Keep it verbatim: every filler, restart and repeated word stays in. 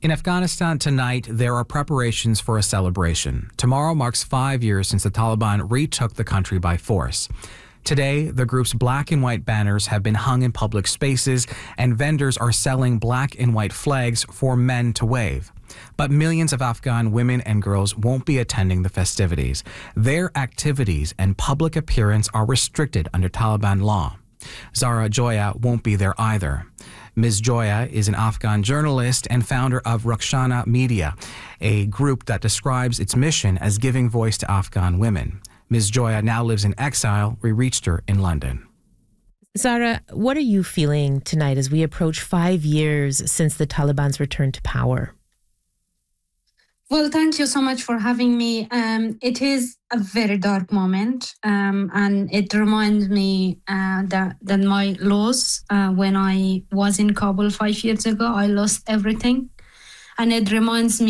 In Afghanistan tonight, there are preparations for a celebration. Tomorrow marks five years since the Taliban retook the country by force. Today, the group's black and white banners have been hung in public spaces, and vendors are selling black and white flags for men to wave. But millions of Afghan women and girls won't be attending the festivities. Their activities and public appearance are restricted under Taliban law. Zara Joya won't be there either. Miz Joya is an Afghan journalist and founder of Rukshana Media, a group that describes its mission as giving voice to Afghan women. Miz Joya now lives in exile. We reached her in London. Zara, what are you feeling tonight as we approach five years since the Taliban's return to power? Well, thank you so much for having me. Um, it is a very dark moment, um, and it reminds me uh, that, that my loss uh, when I was in Kabul five years ago, I lost everything. And it reminds me